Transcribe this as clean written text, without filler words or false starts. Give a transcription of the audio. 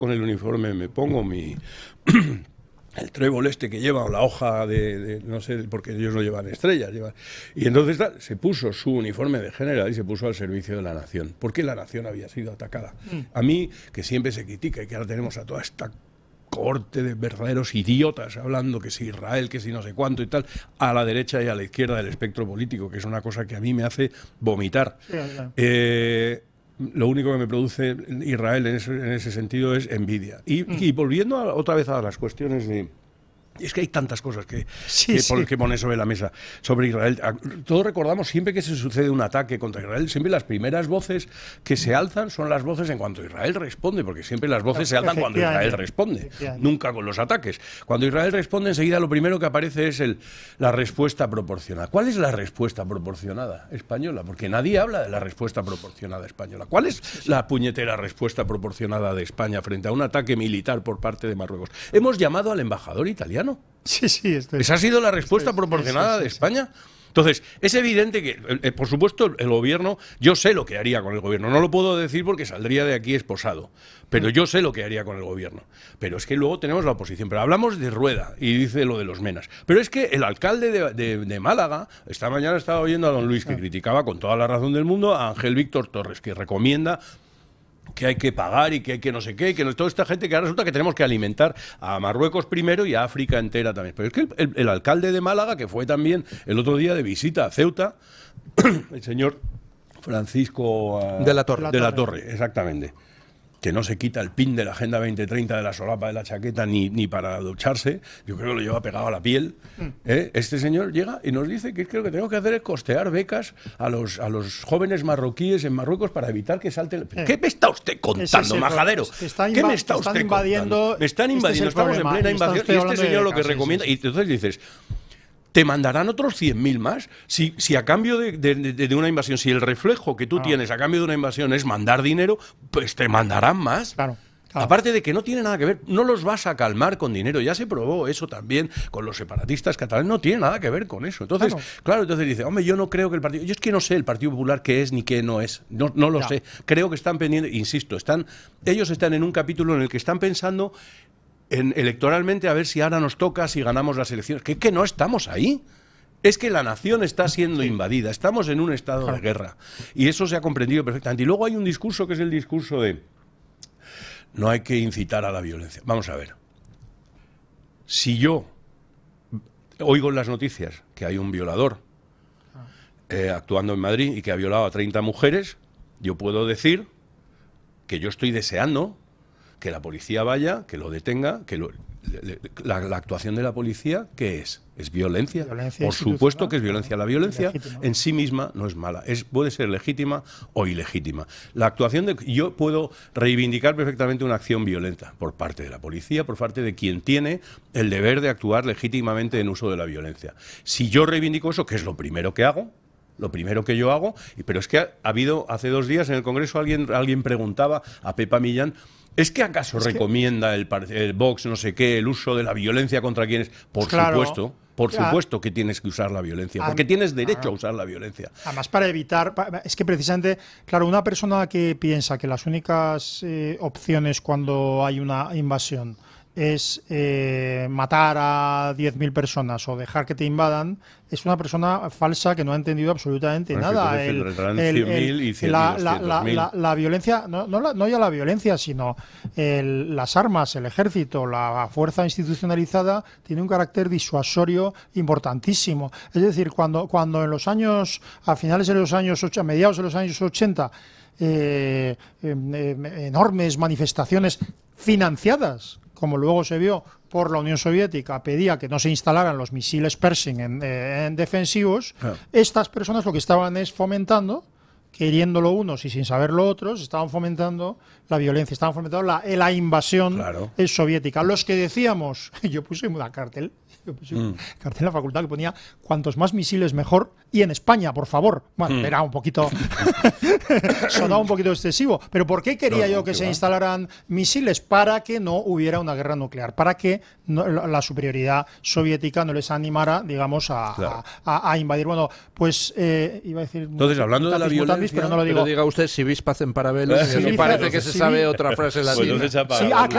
con el uniforme, me pongo el trébol este que lleva, o la hoja de no sé, porque ellos no llevan estrellas, y entonces se puso su uniforme de general y se puso al servicio de la nación, porque la nación había sido atacada. A mí, que siempre se critica y que ahora tenemos a toda esta corte de verdaderos idiotas hablando que si Israel, que si no sé cuánto y tal, a la derecha y a la izquierda del espectro político, que es una cosa que a mí me hace vomitar. Sí, claro. Lo único que me produce Israel en ese sentido es envidia. Y volviendo otra vez a las cuestiones de... Es que hay tantas cosas que poner sobre la mesa sobre Israel. Todos recordamos, siempre que se sucede un ataque contra Israel, siempre las primeras voces que se alzan son las voces en cuanto Israel responde, porque siempre las voces se alzan cuando Israel responde, nunca con los ataques. Cuando Israel responde, enseguida lo primero que aparece es la respuesta proporcionada. ¿Cuál es la respuesta proporcionada española? Porque nadie habla de la respuesta proporcionada española. ¿Cuál es la puñetera respuesta proporcionada de España frente a un ataque militar por parte de Marruecos? Hemos llamado al embajador italiano. Sí, ¿Esa ha sido la respuesta proporcionada de España? Entonces, es evidente que, por supuesto, el gobierno, yo sé lo que haría con el gobierno, no lo puedo decir porque saldría de aquí esposado, pero yo sé lo que haría con el gobierno. Pero es que luego tenemos la oposición, pero hablamos de Rueda y dice lo de los menas. Pero es que el alcalde de Málaga, esta mañana estaba oyendo a don Luis, que criticaba con toda la razón del mundo a Ángel Víctor Torres, que recomienda que hay que pagar y que hay que no sé qué, y que toda esta gente que ahora resulta que tenemos que alimentar a Marruecos primero y a África entera también. Pero es que el alcalde de Málaga, que fue también el otro día de visita a Ceuta, el señor Francisco de la Torre, exactamente, que no se quita el pin de la Agenda 2030 de la solapa de la chaqueta ni para ducharse, yo creo que lo lleva pegado a la piel. Este señor llega y nos dice que lo que tengo que hacer es costear becas a los jóvenes marroquíes en Marruecos para evitar que salten... ¿Qué me está usted contando, majadero? ¿Qué me está usted contando? Me están invadiendo, estamos en plena invasión y este señor lo que recomienda... Y entonces dices... ¿Te mandarán otros 100.000 más? Si a cambio de una invasión, si el reflejo que tú tienes a cambio de una invasión es mandar dinero, pues te mandarán más. Claro. Aparte de que no tiene nada que ver, no los vas a calmar con dinero. Ya se probó eso también con los separatistas catalanes, no tiene nada que ver con eso. Entonces, entonces dice, hombre, yo no creo que el Partido... Yo es que no sé el Partido Popular qué es ni qué no es. No lo sé. Creo que están pendientes, insisto, ellos están en un capítulo en el que están pensando... electoralmente a ver si ahora nos toca, si ganamos las elecciones. Que no estamos ahí. Es que la nación está siendo invadida, estamos en un estado de guerra. Y eso se ha comprendido perfectamente. Y luego hay un discurso que es el discurso de no hay que incitar a la violencia. Vamos a ver. Si yo oigo en las noticias que hay un violador actuando en Madrid y que ha violado a 30 mujeres, yo puedo decir que yo estoy deseando que la policía vaya, que lo detenga, la actuación de la policía, ¿qué es? ¿Es violencia? Por supuesto que es violencia. La violencia en sí misma no es mala, puede ser legítima o ilegítima. La actuación yo puedo reivindicar perfectamente una acción violenta por parte de la policía, por parte de quien tiene el deber de actuar legítimamente en uso de la violencia. Si yo reivindico eso, que es lo primero que hago, lo primero que yo hago, pero es que ha habido hace 2 días en el Congreso alguien preguntaba a Pepa Millán, ¿es que acaso recomienda el Vox, no sé qué, el uso de la violencia contra quienes? Por supuesto que tienes que usar la violencia, porque tienes derecho a usar la violencia. Además, para evitar, es que precisamente, claro, una persona que piensa que las únicas opciones cuando hay una invasión es matar a 10.000 personas o dejar que te invadan, es una persona falsa que no ha entendido absolutamente nada. La violencia, no ya la violencia, sino las armas, el ejército, la fuerza institucionalizada tiene un carácter disuasorio importantísimo. Es decir, cuando en los años, a finales de los años 80, a mediados de los años 80, enormes manifestaciones financiadas, como luego se vio por la Unión Soviética, pedía que no se instalaran los misiles Pershing en defensivos, estas personas lo que estaban es fomentando, queriéndolo unos y sin saberlo otros, estaban fomentando la violencia, estaban fomentando la invasión soviética. Los que decíamos, yo puse una cartel en la facultad que ponía cuantos más misiles mejor, y en España, por favor. Bueno, era un poquito sonaba un poquito excesivo, pero ¿por qué quería yo que se instalaran misiles? Para que no hubiera una guerra nuclear, para que la superioridad soviética no les animara, digamos, a invadir. Bueno, pues iba a decir... Entonces, hablando de la violencia... Pero no lo digo. Pero diga usted, si vis pacem para bello, parece que se sabe otra frase latina. Sí, claro.